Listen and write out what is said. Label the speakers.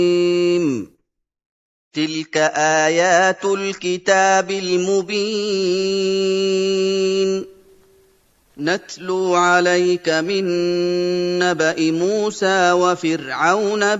Speaker 1: تِلْكَ آيَاتُ الْكِتَابِ الْمُبِينِ نَتْلُو عَلَيْكَ مِن نَّبَإِ مُوسَىٰ وَفِرْعَوْنَ